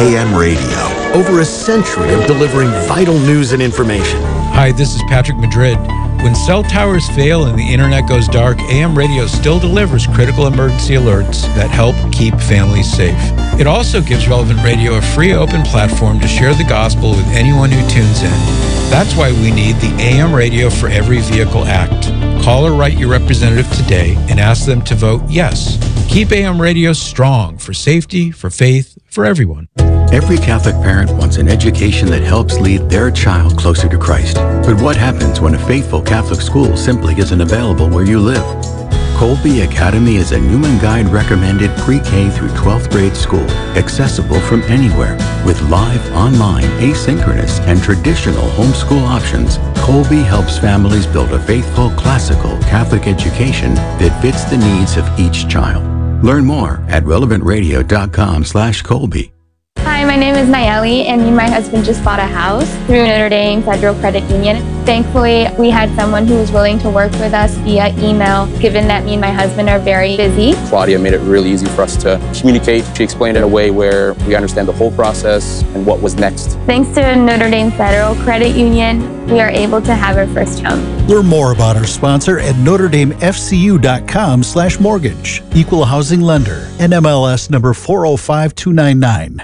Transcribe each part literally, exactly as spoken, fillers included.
A M radio. Over a century of delivering vital news and information. Hi, this is Patrick Madrid. When cell towers fail and the internet goes dark, A M radio still delivers critical emergency alerts that help keep families safe. It also gives Relevant Radio a free open platform to share the gospel with anyone who tunes in. That's why we need the A M Radio for Every Vehicle Act. Call or write your representative today and ask them to vote yes. Keep A M radio strong for safety, for faith, for everyone. Every Catholic parent wants an education that helps lead their child closer to Christ. But what happens when a faithful Catholic school simply isn't available where you live? Colby Academy is a Newman Guide recommended pre-K through twelfth grade school, accessible from anywhere. With live, online, asynchronous, and traditional homeschool options, Colby helps families build a faithful, classical Catholic education that fits the needs of each child. Learn more at relevant radio dot com slash Colby. Hi, my name is Nayeli, and me and my husband just bought a house through Notre Dame Federal Credit Union. Thankfully, we had someone who was willing to work with us via email, given that me and my husband are very busy. Claudia made it really easy for us to communicate. She explained it in a way where we understand the whole process and what was next. Thanks to Notre Dame Federal Credit Union, we are able to have our first home. Learn more about our sponsor at notre dame f c u dot com slash mortgage. Equal housing lender. N M L S number four oh five two nine nine.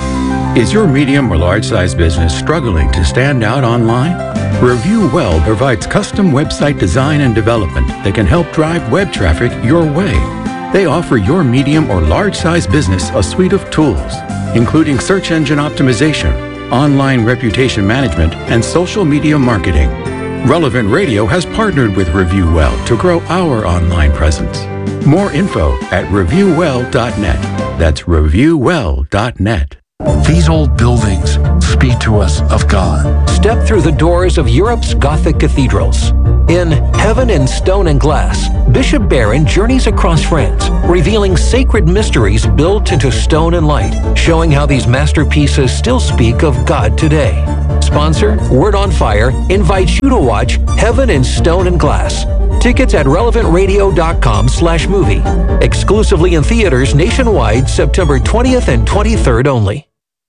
Is your medium or large size business struggling to stand out online? Review Well provides custom website design and development that can help drive web traffic your way. They offer your medium or large size business a suite of tools, including search engine optimization, online reputation management, and social media marketing. Relevant Radio has partnered with Review Well to grow our online presence. More info at review well dot net. That's review well dot net. These old buildings speak to us of God. Step through the doors of Europe's Gothic cathedrals. In Heaven in Stone and Glass, Bishop Barron journeys across France, revealing sacred mysteries built into stone and light, showing how these masterpieces still speak of God today. Sponsor, Word on Fire, invites you to watch Heaven in Stone and Glass. Tickets at relevant radio dot com slash movie. Exclusively in theaters nationwide, September twentieth and twenty-third only.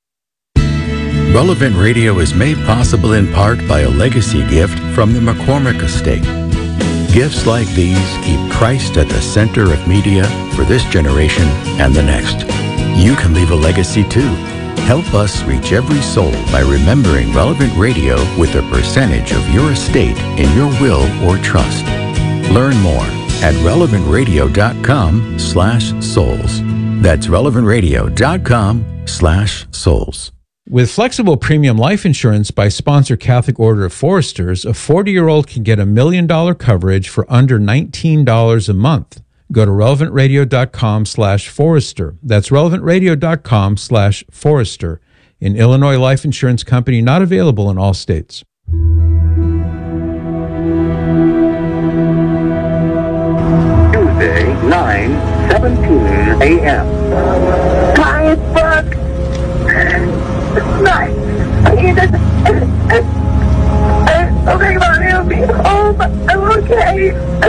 Relevant Radio is made possible in part by a legacy gift from the McCormick Estate. Gifts like these keep Christ at the center of media for this generation and the next. You can leave a legacy too. Help us reach every soul by remembering Relevant Radio with a percentage of your estate in your will or trust. Learn more at relevant radio dot com slash souls. That's relevant radio dot com slash souls. With flexible premium life insurance by sponsor Catholic Order of Foresters, a forty-year-old can get a million dollar coverage for under nineteen dollars a month. Go to relevant radio dot com slash forester. That's relevant radio dot com slash forester. An Illinois life insurance company not available in all states. Tuesday, nine seventeen a.m. Hi, it's Brooke. Nice. You just, I'm thinking about you being home. I'm okay.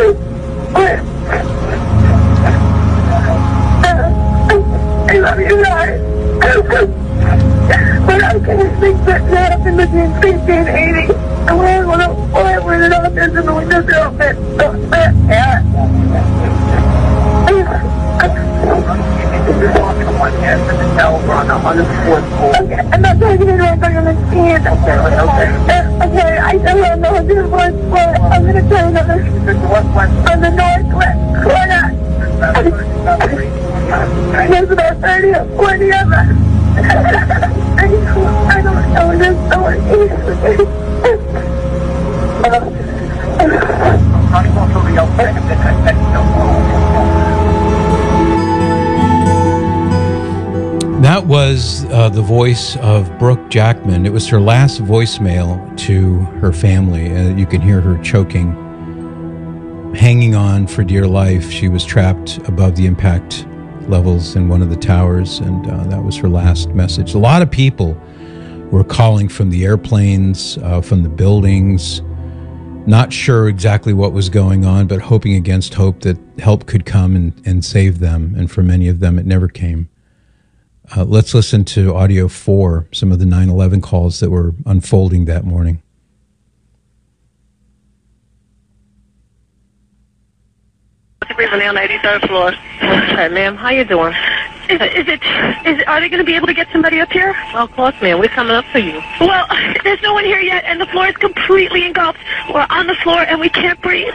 I love you guys. But I can't think that happened between sixty and eighty. I went when I went in office and the windowsill fit. Yeah. Okay, I'm not talking in right, but I'm going to stand. Okay, I don't know if this was, but I'm going to try another. On the northwest corner. There's about thirty or forty of us. I don't know, there's so much. That was uh, the voice of Brooke Jackman. It was her last voicemail to her family. Uh, you can hear her choking, hanging on for dear life. She was trapped above the impact levels in one of the towers, and uh, that was her last message. A lot of people were calling from the airplanes, uh, from the buildings, not sure exactly what was going on, but hoping against hope that help could come and, and save them. And for many of them, it never came. Uh, let's listen to audio four, some of the nine eleven calls that were unfolding that morning. On the ninety-third floor. Okay, ma'am. How you doing? Is it, is it, is it, are they going to be able to get somebody up here? Well, of course, ma'am. We're coming up for you. Well, there's no one here yet, and the floor is completely engulfed. We're on the floor, and we can't breathe.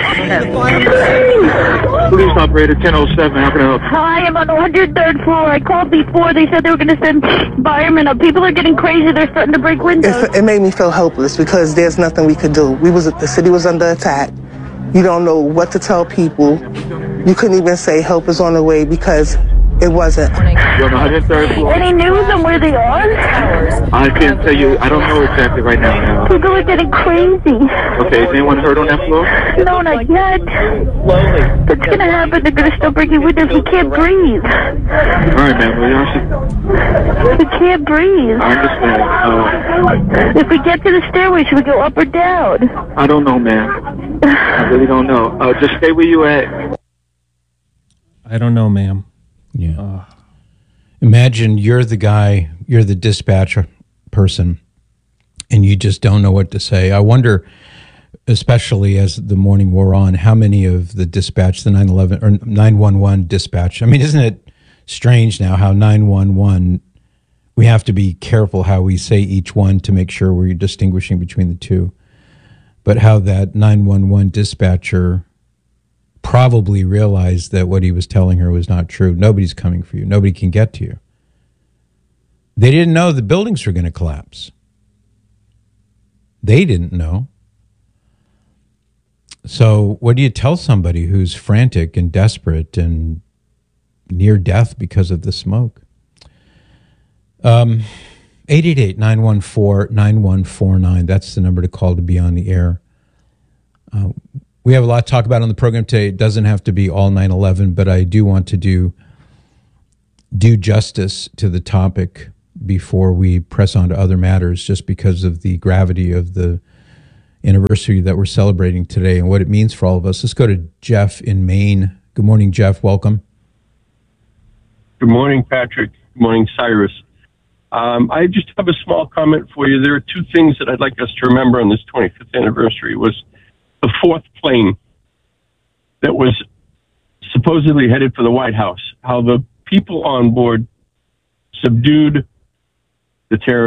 Police operator ten oh seven, how can I help you? I am on the one hundred third floor. I called before. They said they were going to send firemen up. People are getting crazy. They're starting to break windows. It, it made me feel helpless because there's nothing we could do. We was the city was under attack. You don't know what to tell people. You couldn't even say help is on the way because it wasn't. You're on the one hundred third floor. Any news on where they are? I can't tell you. I don't know exactly right now. now. People are getting crazy. Okay, is anyone hurt on that floor? No, not yet. What's going to happen? They're going to start breaking windows. We can't breathe. All right, ma'am. Well, you should... We can't breathe. I understand. Uh, if we get to the stairway, should we go up or down? I don't know, ma'am. I really don't know. Uh, just stay where you at. I don't know, ma'am. Yeah. Uh, Imagine you're the guy, you're the dispatcher person, and you just don't know what to say. I wonder, especially as the morning wore on, how many of the dispatch, the nine eleven or nine one one dispatch, I mean, isn't it strange now how nine one one, we have to be careful how we say each one to make sure we're distinguishing between the two, but how that nine one one dispatcher probably realized that what he was telling her was not true. Nobody's coming for you. Nobody can get to you. They didn't know the buildings were going to collapse. They didn't know. So what do you tell somebody who's frantic and desperate and near death because of the smoke? Um, eight eight eight, nine one four, nine one four nine. That's the number to call to be on the air. Uh, We have a lot to talk about on the program today. It doesn't have to be all nine eleven, but I do want to do do justice to the topic before we press on to other matters, just because of the gravity of the anniversary that we're celebrating today and what it means for all of us. Let's go to Jeff in Maine. Good morning, Jeff. Welcome. Good morning, Patrick. Good morning, Cyrus. Um, I just have a small comment for you. There are two things that I'd like us to remember on this twenty-fifth anniversary. Was the fourth plane that was supposedly headed for the White House, how the people on board subdued the terror